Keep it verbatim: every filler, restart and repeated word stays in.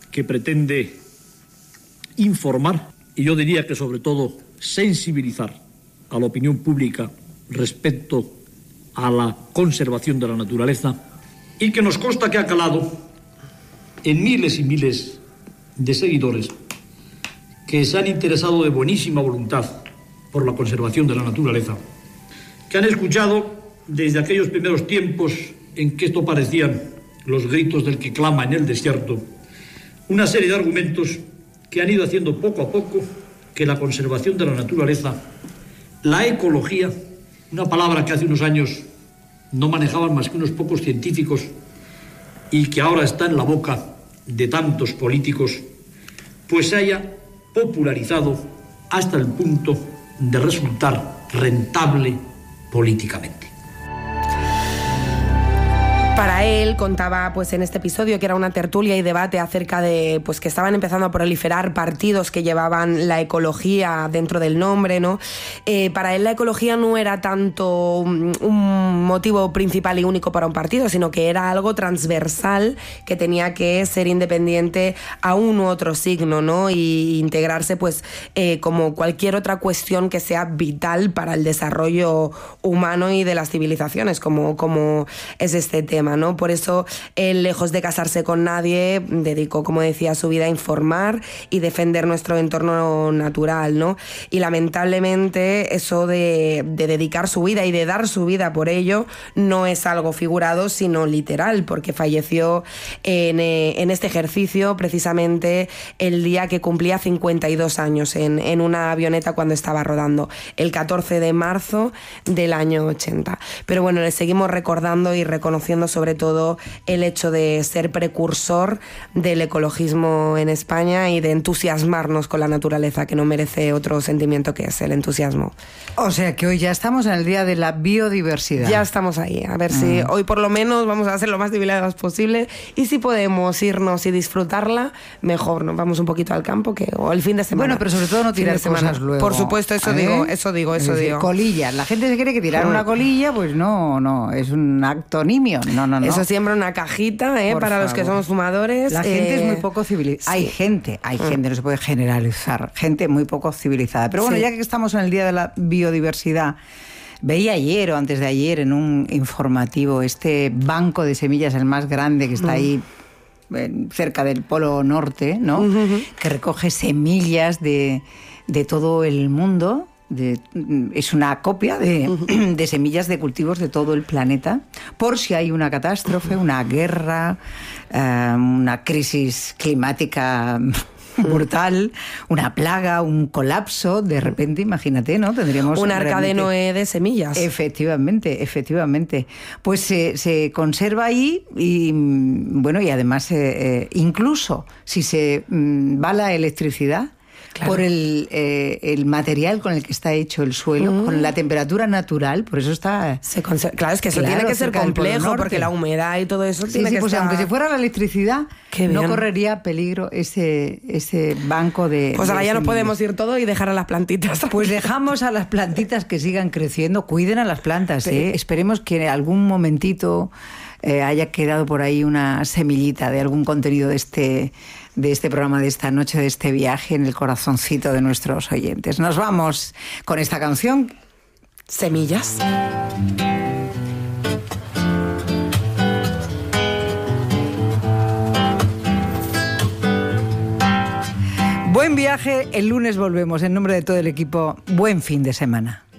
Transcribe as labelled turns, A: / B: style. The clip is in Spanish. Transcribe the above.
A: que pretende informar y yo diría que sobre todo sensibilizar a la opinión pública respecto a la conservación de la naturaleza y que nos consta que ha calado en miles y miles de seguidores que se han interesado de buenísima voluntad por la conservación de la naturaleza, que han escuchado desde aquellos primeros tiempos en que esto parecían los gritos del que clama en el desierto, una serie de argumentos que han ido haciendo poco a poco que la conservación de la naturaleza, la ecología, una palabra que hace unos años no manejaban más que unos pocos científicos y que ahora está en la boca de tantos políticos, pues se haya popularizado hasta el punto de resultar rentable políticamente.
B: Para él, contaba pues en este episodio que era una tertulia y debate acerca de pues que estaban empezando a proliferar partidos que llevaban la ecología dentro del nombre, ¿no? Eh, para él la ecología no era tanto un motivo principal y único para un partido, sino que era algo transversal que tenía que ser independiente a un u otro signo, ¿no? Y integrarse pues eh, como cualquier otra cuestión que sea vital para el desarrollo humano y de las civilizaciones, como, como es este tema, ¿no? Por eso él, lejos de casarse con nadie, dedicó, como decía, su vida a informar y defender nuestro entorno natural, ¿no? Y lamentablemente eso de, de dedicar su vida y de dar su vida por ello no es algo figurado, sino literal, porque falleció en, eh, en este ejercicio precisamente el día que cumplía cincuenta y dos años en, en una avioneta cuando estaba rodando, el catorce de marzo del año ochenta. Pero bueno, le seguimos recordando y reconociendo sobre todo el hecho de ser precursor del ecologismo en España y de entusiasmarnos con la naturaleza, que no merece otro sentimiento que es el entusiasmo.
C: O sea que hoy ya estamos en el Día de la Biodiversidad.
B: Ya estamos ahí, a ver mm. si hoy por lo menos vamos a hacer lo más civilizados posible y si podemos irnos y disfrutarla, mejor, nos vamos un poquito al campo que, o el fin de semana.
C: Bueno, pero sobre todo no tirar cosas luego.
B: Por supuesto, eso ¿eh? digo, eso digo, eso
C: es
B: digo.
C: Colillas, la gente se cree que tirar una colilla, pues no, no, es un acto nimio. No, no, no.
B: Eso siembra una cajita, ¿eh? Para favor. Los que somos fumadores.
C: La gente
B: eh...
C: es muy poco civilizada.
B: Sí.
C: Hay gente, hay gente, no se puede generalizar. Gente muy poco civilizada. Pero bueno, sí. Ya que estamos en el Día de la Biodiversidad, veía ayer o antes de ayer en un informativo este banco de semillas, el más grande que está mm. ahí cerca del Polo Norte, ¿no? Uh-huh. Que recoge semillas de, de todo el mundo. De, es una copia de, uh-huh. de semillas de cultivos de todo el planeta, por si hay una catástrofe, uh-huh. una guerra, uh, una crisis climática brutal, una plaga, un colapso, de repente, imagínate, ¿no? Tendríamos
B: un arca realmente... de Noé de semillas.
C: Efectivamente, efectivamente. Pues se, se conserva ahí y, bueno, y además, eh, eh, incluso si se mm, va la electricidad, claro. Por el, eh, el material con el que está hecho el suelo, mm. con la temperatura natural, por eso está...
B: Se conser- claro, es que eso claro, tiene que ser complejo, porque la humedad y todo eso
C: sí,
B: tiene
C: sí,
B: que
C: pues
B: estar...
C: aunque se fuera la electricidad, no correría peligro ese, ese banco de...
B: Pues ahora
C: de
B: ya
C: semillas.
B: Nos podemos ir todo y dejar a las plantitas.
C: Pues dejamos a las plantitas que sigan creciendo, cuiden a las plantas, ¿eh? Sí. Esperemos que en algún momentito eh, haya quedado por ahí una semillita de algún contenido de este... de este programa, de esta noche, de este viaje en el corazoncito de nuestros oyentes. Nos vamos con esta canción.
B: Semillas.
C: Buen viaje, el lunes volvemos. En nombre de todo el equipo, buen fin de semana.